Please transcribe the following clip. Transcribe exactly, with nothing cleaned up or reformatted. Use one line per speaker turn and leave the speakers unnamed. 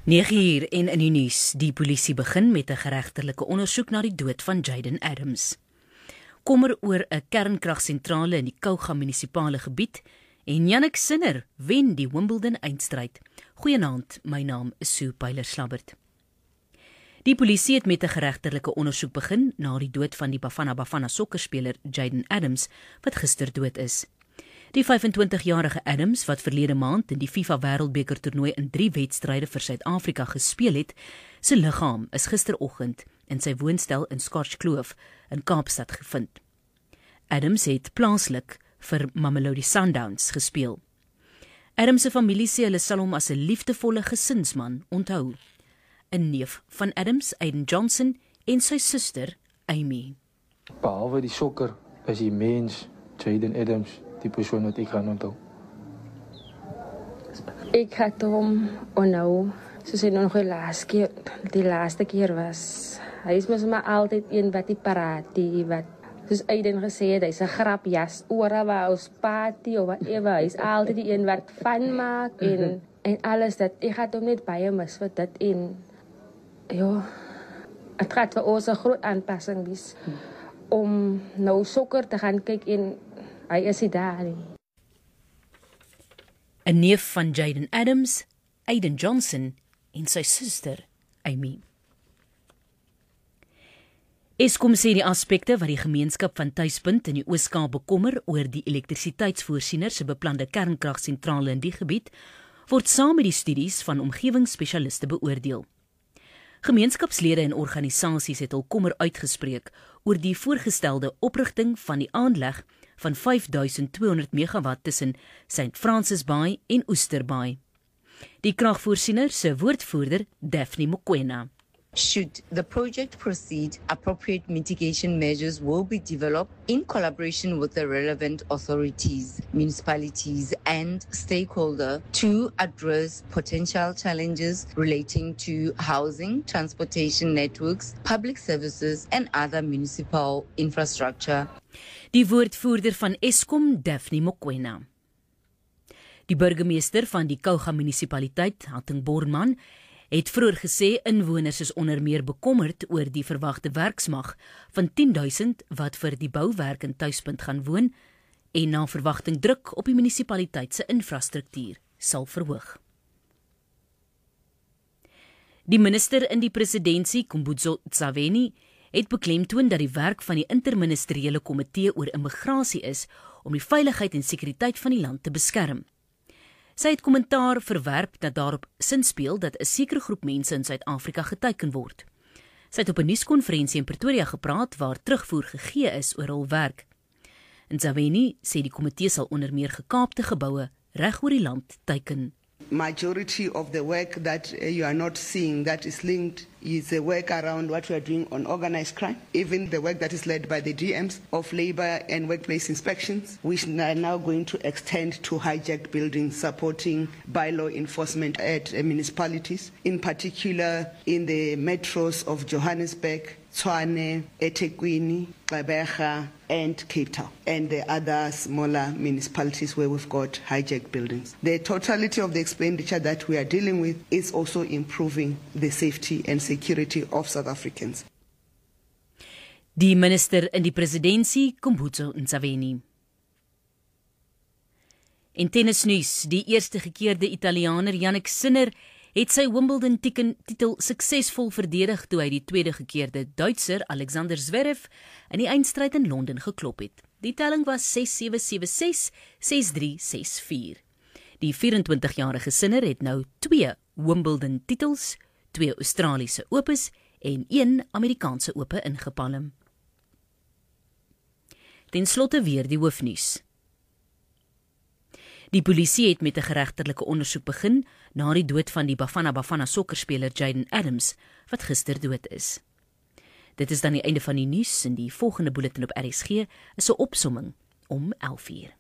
nege uur en in die nuus, die polisie begin met 'n geregtelike ondersoek na die dood van Jayden Adams. Kommer oor 'n kernkragsentrale in die Kouga munisipale gebied en Jannik Sinner wen die Wimbledon eindstryd. Goeienaand, my naam is Sue Pyler-Slabbert. Die polisie het met 'n geregtelike ondersoek begin na die dood van die Bafana Bafana sokkerspeler Jayden Adams, wat gister dood is. Die vyfentwintigjarige Adams, wat verlede maand in die FIFA Wêreldbeker toernooi in drie wedstryde vir Suid-Afrika gespeel het, sy liggaam is gisteroggend in sy woonstel in Skortskloof in Kaapstad gevind. Adams het plaaslik vir Mamelodi Sundowns gespeel. Adams se familie sê hulle sal hom as 'n liefdevolle gesinsman onthou. 'n Neef van Adams, Aiden Johnson, en sy suster, Amy.
Behalwe die sokker is die mens, Jayden Adams, die persoon wat ek gaan onthou.
Ik had hom onthou, soos hy nog die laaste keer, die laaste keer was. Hy is mos maar altyd een wat die paraat, die wat, soos Aiden gesê het, hy is 'n grapjas, oor waar ons party of whatever, hy is altyd die een wat fun maak en, mm-hmm. en alles dat, ek had hom net baie mis vir dit en, ja, het gaat vir ons 'n groot aanpassing wees, om nou sokker te gaan kyk en hy is nie daar nie.
'n Neef van Jayden Adams, Aiden Johnson, en sy suster, Amy. Eskom sê die aspekte wat die gemeenskap van Tuispunt in die Oos-Kaap bekommer oor die elektrisiteitsvoorsiener se beplande kernkragsentrale in die gebied, word saam met die studies van omgewingsspesialiste beoordeel. Gemeenskapslede en organisasies het hul kommer uitgespreek oor die voorgestelde oprigting van die aanleg van vyf duisend tweehonderd megawatt tussen Saint Francis Bay en Oester Bay. Die kragvoorsiener se woordvoerder, Daphne Mokoena.
Should the project proceed, appropriate mitigation measures will be developed in collaboration with the relevant authorities, municipalities, and stakeholders to address potential challenges relating to housing, transportation networks, public services, and other municipal infrastructure.
Die woordvoerder van Eskom, Daphne Mokoena. Die burgemeester van die Kouga munisipaliteit, Hatting Borman, het vroeër gesê inwoners is onder meer bekommerd oor die verwagte werksmag van tien duisend wat vir die bouwerk in Tuispunt gaan woon en na verwagting druk op die munisipaliteit se infrastruktuur sal verhoog. Die minister in die presidentskap, Khumbudzo Ntshavheni, het beklemtoon dat die werk van die interministeriële komitee oor immigrasie is om die veiligheid en sekuriteit van die land te beskerm. Sy het kommentaar verwerp dat daarop sinspeel dat 'n sekere groep mense in Suid-Afrika geteiken word. Sy het op 'n nuuskonferensie in Pretoria gepraat waar terugvoer gegee is oor hul werk. Ntshavheni sê die komitee sal onder meer gekaapte geboue reg oor die land teiken.
Majority of the work that uh, you are not seeing that is linked is the work around what we are doing on organized crime, even the work that is led by the G Ms of labor and workplace inspections, which are now going to extend to hijacked buildings, supporting bylaw enforcement at uh, municipalities, in particular in the metros of Johannesburg, Tshwane, eThekwini, Gqeberha, and Cape Town, and the other smaller municipalities where we've got hijacked buildings. The totality of the expenditure that we are dealing with is also improving the safety and security of South Africans.
Die minister in die presidentskap, Khumbudzo Ntshavheni. In tennisnuus, die eerste gekeerde Italianer Jannik Sinner het sy Wimbledon titel suksesvol verdedig toe hy die tweede gekeerde Duitser Alexander Zverev in die eindstryd in Londen geklop het. Die telling was ses sewe sewe ses, ses drie ses vier. Die vyf-en-twintigjarige Sinner het nou twee Wimbledon titels, twee Australiese Opes en een Amerikaanse Ope ingepalm. Ten slotte weer die hoofnuus. Die polisie het met 'n geregtelike ondersoek begin na die dood van die Bafana Bafana sokkerspeler Jayden Adams, wat gister dood is. Dit is dan die einde van die nuus en die volgende bulletin op R S G is 'n opsomming om elf uur.